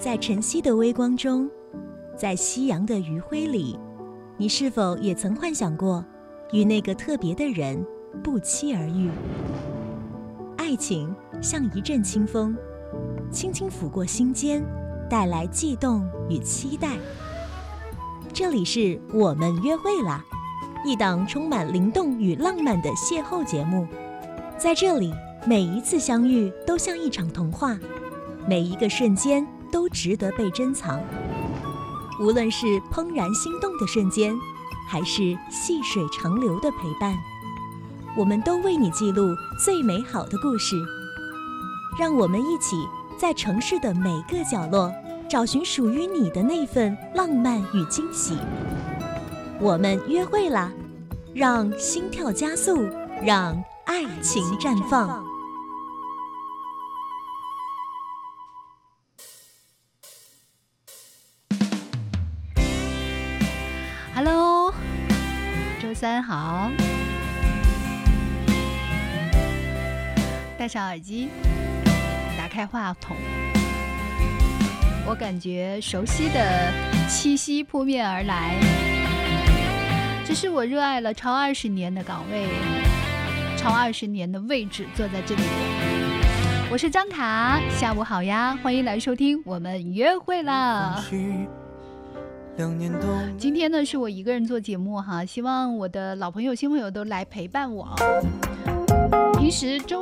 在晨曦的微光中，在夕阳的余晖里，你是否也曾幻想过与那个特别的人不期而遇？爱情像一阵清风，轻轻拂过心间，带来悸动与期待。这里是我们约会啦，一档充满灵动与浪漫的邂逅节目。在这里，每一次相遇都像一场童话，每一个瞬间都值得被珍藏。无论是怦然心动的瞬间，还是细水长流的陪伴，我们都为你记录最美好的故事。让我们一起在城市的每个角落找寻属于你的那份浪漫与惊喜。我们约会啦，让心跳加速，让爱情绽放。 Hello， 周三好，戴上耳机，打开话筒，我感觉熟悉的气息扑面而来。这是我热爱了超20年的岗位，超20年的位置，坐在这里。我是张卡，下午好呀，欢迎来收听我们约会啦。今天呢是我一个人做节目哈，希望我的老朋友新朋友都来陪伴我。平时周